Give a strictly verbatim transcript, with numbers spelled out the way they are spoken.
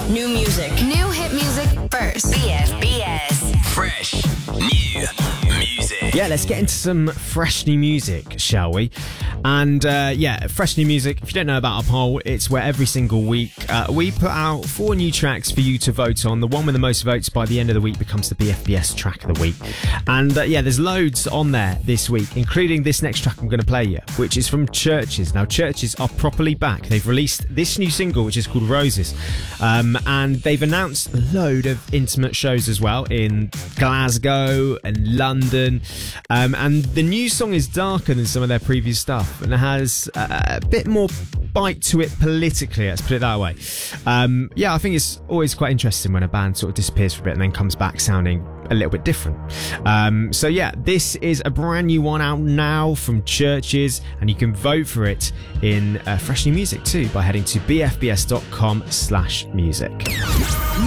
New music. New hit music first. B F B S. Fresh new music. Yeah, let's get into some fresh new music, shall we? And uh, yeah, fresh new music. If you don't know about our poll, it's where every single week uh, we put out four new tracks for you to vote on. The one with the most votes by the end of the week becomes the B F B S track of the week. And uh, yeah, there's loads on there this week, including this next track I'm going to play you, which is from Churches. Now, Churches are properly back. They've released this new single, which is called Roses. Um, and they've announced a load of intimate shows as well in Glasgow and London. Um, and the new song is darker than some of their previous stuff and it has a bit more bite to it politically, let's put it that way. Um, yeah, I think it's always quite interesting when a band sort of disappears for a bit and then comes back sounding a little bit different. Um, so yeah, this is a brand new one out now from Churches, and you can vote for it in uh, fresh new music too by heading to b f b s dot com slash music.